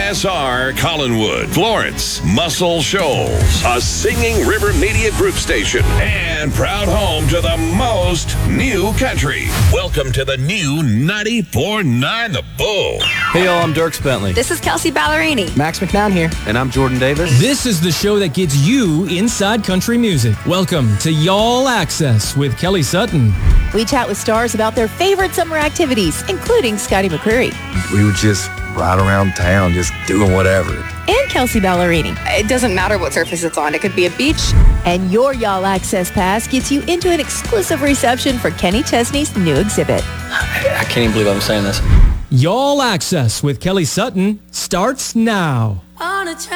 KSR Collinwood, Florence, Muscle Shoals, a Singing River Media Group station, and proud home to the most new country. Welcome to the new 94.9 The Bull. Hey, y'all, I'm Dirk Bentley. This is Kelsey Ballerini. Max McNown here. And I'm Jordan Davis. This is the show that gets you inside country music. Welcome to Y'all Access with Kelly Sutton. We chat with stars about their favorite summer activities, including Scotty McCreery. We would just ride around town, just doing whatever. And Kelsey Ballerini. It doesn't matter what surface it's on. It could be a beach. And your Y'all Access Pass gets you into an exclusive reception for Kenny Chesney's new exhibit. I can't even believe I'm saying this. Y'all Access with Kelly Sutton starts now. On a